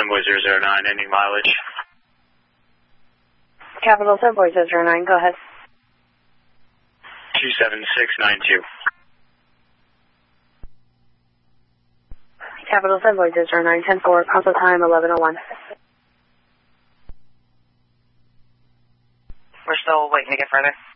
Sunboy 009, ending mileage. Capital Sunboy 009, go ahead. 27692. Capital Sunboy 009, 10-4, console time 11:01. We're still waiting to get further.